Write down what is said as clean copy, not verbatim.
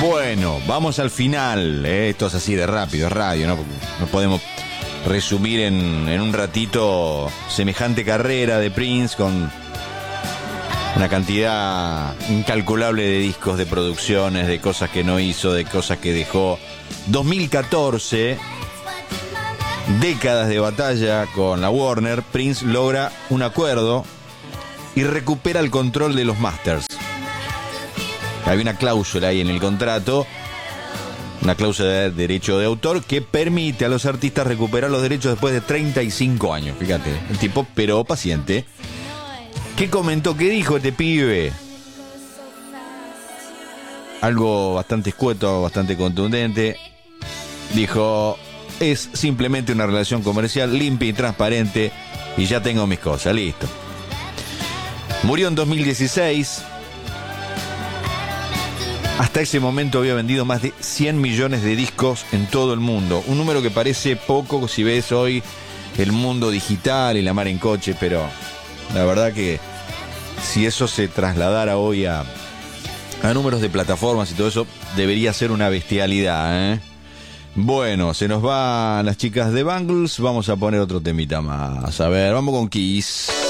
Bueno, vamos al final. Esto es así de rápido, es radio, ¿no? Porque no podemos resumir en un ratito semejante carrera de Prince con una cantidad incalculable de discos, de producciones, de cosas que no hizo, de cosas que dejó. 2014, décadas de batalla con la Warner, Prince logra un acuerdo y recupera el control de los masters. Hay una cláusula ahí en el contrato, una cláusula de derecho de autor que permite a los artistas recuperar los derechos después de 35 años. Fíjate, el tipo, pero paciente. ¿Qué comentó? ¿Qué dijo este pibe? Algo bastante escueto, bastante contundente. Dijo, es simplemente una relación comercial limpia y transparente y ya tengo mis cosas, listo. Murió en 2016. Hasta ese momento había vendido más de 100 millones de discos en todo el mundo. Un número que parece poco si ves hoy el mundo digital y la mar en coche, pero la verdad que si eso se trasladara hoy a números de plataformas y todo eso, debería ser una bestialidad, ¿eh? Bueno, se nos van las chicas de Bangles. Vamos a poner otro temita más. A ver, vamos con Kiss.